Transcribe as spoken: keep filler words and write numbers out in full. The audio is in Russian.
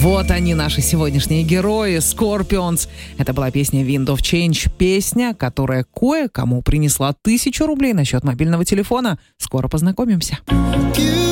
Вот они, наши сегодняшние герои, Scorpions. Это была песня Wind of Change, песня, которая кое-кому принесла тысячу рублей на счет мобильного телефона. Скоро познакомимся.